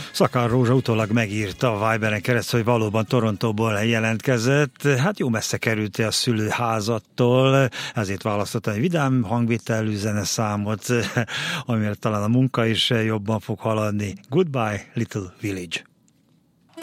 Szakár Rózsa utólag megírta a Viberen keresztül, hogy valóban Torontóból jelentkezett. Hát jó messze került a szülőházattól, ezért választotta egy vidám hangvitelű zeneszámot, amire talán a munka is jobban fog haladni. Goodbye, Little Village.